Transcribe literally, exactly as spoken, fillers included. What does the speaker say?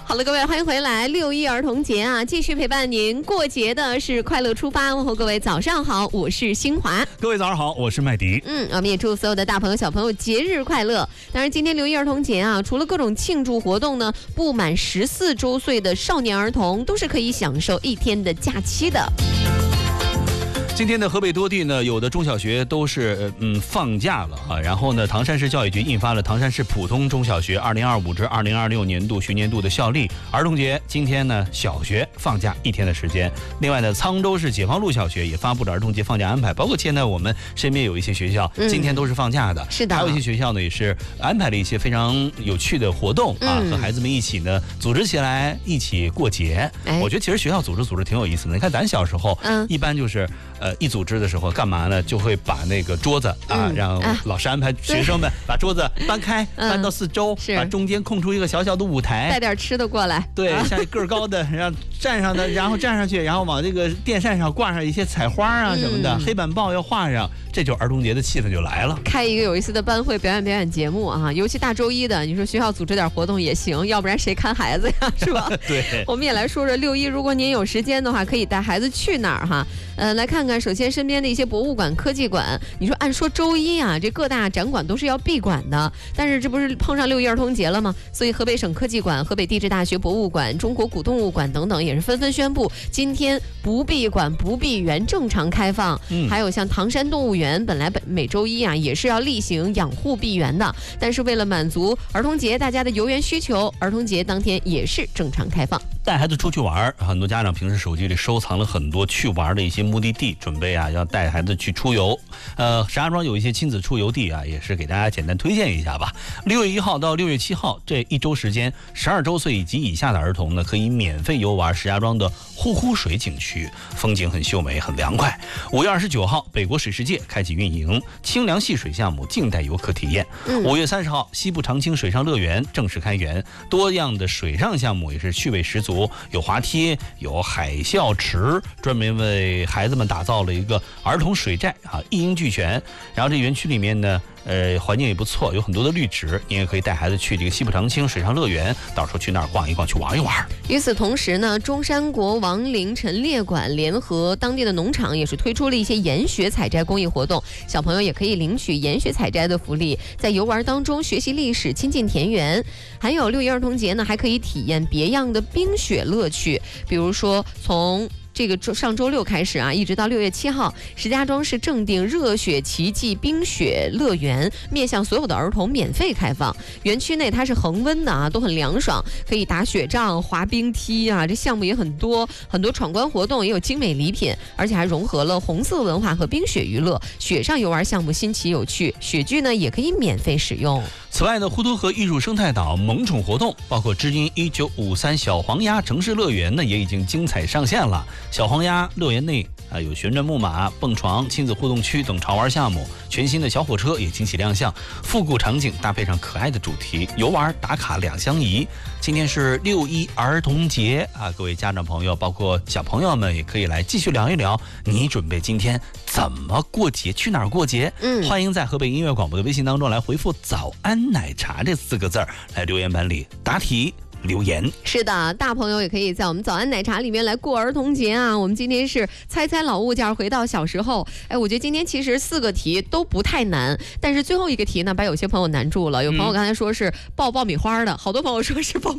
好了，各位，欢迎回来。六一儿童节啊，继续陪伴您过节的是快乐出发。问候各位早上好，我是新华。 各位早上好，我是麦迪。 嗯，我们也祝所有的大朋友小朋友节日快乐。当然，今天六一儿童节啊，除了各种庆祝活动呢，不满十四周岁的少年儿童都是可以享受一天的假期的。 今天的河北多地呢，有的中小学都是嗯放假了啊。然后呢，唐山市教育局印发了《唐山市普通中小学二零二五至二零二六年度学年度的效例》。儿童节今天呢，小学放假一天的时间。另外呢，沧州市解放路小学也发布了儿童节放假安排。包括现在我们身边有一些学校，今天都是放假的。 是的。 还有一些学校呢，也是安排了一些非常有趣的活动啊，和孩子们一起呢组织起来一起过节。我觉得其实学校组织组织挺有意思的。你看咱小时候，嗯，一般就是呃。一组织的时候干嘛呢？就会把那个桌子啊，让老师安排学生们把桌子搬开，搬到四周，把中间空出一个小小的舞台， 带点吃的过来。 对，像个儿高的，然后站上的，然后站上去，然后往这个电扇上挂上一些彩花啊什么的，黑板报要画上，这就儿童节的气氛就来了。 开一个有意思的班会，表演表演节目啊，尤其大周一的，你说学校组织点活动也行，要不然谁看孩子呀，是吧？ 对。 我们也来说说六一，如果您有时间的话，可以带孩子去哪儿哈？呃，来看看，首先身边的一些博物馆、科技馆。你说按说周一啊，这各大展馆都是要闭馆的，但是这不是碰上六一儿童节了吗？所以河北省科技馆、河北地质大学博物馆、中国古动物馆等等也是纷纷宣布，今天不闭馆、不闭园，正常开放。嗯，还有像唐山动物园，本来每周一啊也是要例行养护闭园的，但是为了满足儿童节大家的游园需求，儿童节当天也是正常开放。 带孩子出去玩，很多家长平时手机里收藏了很多去玩的一些目的地，准备啊要带孩子去出游。呃，石家庄有一些亲子出游地啊，也是给大家简单推荐一下吧。六月一号到六月七号这一周时间，十二周岁以及以下的儿童呢，可以免费游玩石家庄的呼呼水景区，风景很秀美，很凉快。五月二十九号，北国水世界开启运营，清凉戏水项目静待游客体验。五、嗯、月三十号，西部长青水上乐园正式开园，多样的水上项目也是趣味十足，有滑梯，有海啸池，专门为孩子们打造了一个儿童水寨啊，一应俱全。然后这园区里面呢，呃，环境也不错，有很多的绿植，你也可以带孩子去这个西部长青水上乐园，到时候去那儿逛一逛，去玩一玩。 与此同时呢，中山国王陵陈列馆联合当地的农场也是推出了一些盐雪采摘公益活动，小朋友也可以领取盐雪采摘的福利，在游玩当中学习历史，亲近田园。还有六一儿童节呢，还可以体验别样的冰雪乐趣，比如说从这个上周六开始啊，一直到六月七号，石家庄市正定热血奇迹冰雪乐园面向所有的儿童免费开放。园区内它是恒温的啊，都很凉爽，可以打雪仗、滑冰梯啊，这项目也很多，很多闯关活动，也有精美礼品，而且还融合了红色文化和冰雪娱乐。雪上游玩项目新奇有趣，雪具呢也可以免费使用。 此外呢，滹沱河艺术生态岛萌宠活动，包括知音一九五三小黄鸭城市乐园呢，也已经精彩上线了。小黄鸭乐园内啊有旋转木马、蹦床、亲子互动区等潮玩项目，全新的小火车也惊喜亮相，复古场景搭配上可爱的主题，游玩打卡两相宜。今天是六一儿童节啊，各位家长朋友，包括小朋友们也可以来继续聊一聊，你准备今天怎么过节，去哪儿过节？嗯，欢迎在河北音乐广播的微信当中来回复早安奶茶这四个字儿，来留言板里答题留言。 是的，大朋友也可以在我们早安奶茶里面来过儿童节啊。我们今天是猜猜老物件回到小时候。哎，我觉得今天其实四个题都不太难，但是最后一个题呢把有些朋友难住了。有朋友刚才说是爆爆米花的，好多朋友说是爆